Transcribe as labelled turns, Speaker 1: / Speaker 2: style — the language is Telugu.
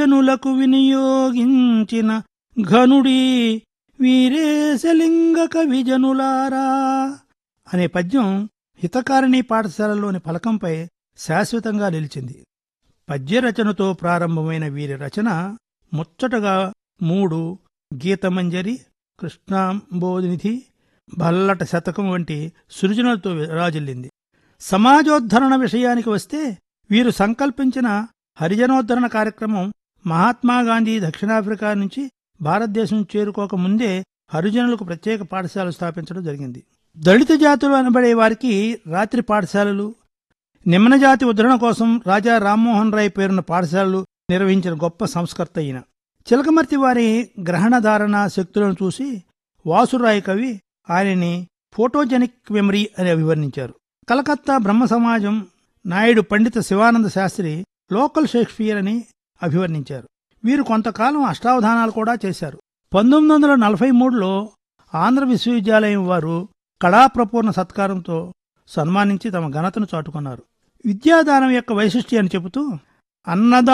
Speaker 1: జనులకు వినియోగించిన ఘనుడీ వీరేశలింగ కవిజనులారా అనే పద్యం హితకారిణి పాఠశాలలోని ఫలకంపై శాశ్వతంగా నిలిచింది. పద్యరచనతో ప్రారంభమైన వీరి రచన ముచ్చటగా 3 గీతమంజరి, కృష్ణాంబోనిధి, భల్లట శతకం వంటి సృజనలతో రాజిల్లింది. సమాజోద్ధరణ విషయానికి వస్తే వీరు సంకల్పించిన హరిజనోద్ధరణ కార్యక్రమం మహాత్మాగాంధీ దక్షిణాఫ్రికా నుంచి భారతదేశం చేరుకోక ముందే హరిజనులకు ప్రత్యేక పాఠశాలలు స్థాపించడం జరిగింది. దళిత జాతులు అనబడే వారికి రాత్రి పాఠశాలలు, నిమ్నజాతి ఉద్ధరణ కోసం రాజా రామ్మోహన్ రాయ్ పేరున్న పాఠశాలలు నిర్వహించిన గొప్ప సంస్కర్త ఈయన. చిలకమర్తి వారి గ్రహణధారణ శక్తులను చూసి వాసురాయ్ కవి ఆయనని ఫోటోజెనిక్ మెమరీ అని అభివర్ణించారు. కలకత్తా బ్రహ్మ సమాజం నాయుడు పండిత శివానంద శాస్త్రి లోకల్ షేక్స్పియర్ అని అభివర్ణించారు. వీరు కొంతకాలం అష్టావధానాలు కూడా చేశారు. 1943లో ఆంధ్ర విశ్వవిద్యాలయం వారు కళాప్రపూర్ణ సత్కారంతో సన్మానించి తమ ఘనతను చాటుకున్నారు. విద్యాదానం యొక్క వైశిష్ట్యాన్ని చెబుతూ అన్నదా